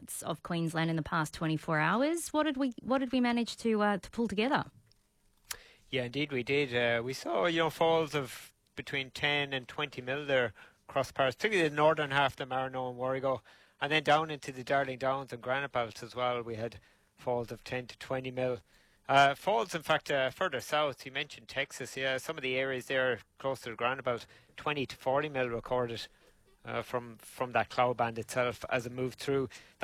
parts of Queensland in the past 24 hours. What did we manage to pull together? Yeah, indeed we did. We saw, falls of between 10 and 20 mil there across parts, particularly the northern half, the Marino and Warrego, and then down into the Darling Downs and Granite Belt as well. We had falls of 10 to 20 mil. Falls, in fact, further south. You mentioned Texas. Yeah, some of the areas there close to the Granite Belt, 20 to 40 mil recorded from that cloud band itself as it moved through.